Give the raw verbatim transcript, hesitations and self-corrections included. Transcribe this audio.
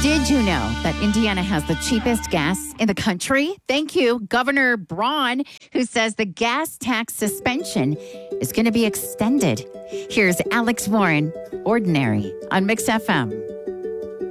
Did you know that Indiana has the cheapest gas in the country? Thank you, Governor Braun, who says the gas tax suspension is going to be extended. Here's Alex Warren, Ordinary on Mix F M.